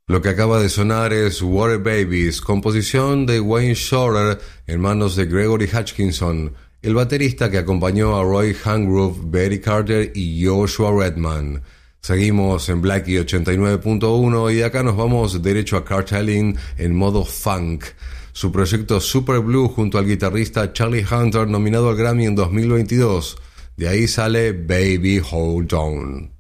Lo que acaba de sonar es Water Babies, composición de Wayne Shorter en manos de Gregory Hutchinson, el baterista que acompañó a Roy Hargrove, Betty Carter y Joshua Redman. Seguimos en Blackie 89.1 y de acá nos vamos derecho a Cartelling en modo funk. Su proyecto Super Blue junto al guitarrista Charlie Hunter, nominado al Grammy en 2022. De ahí sale Baby Hold On.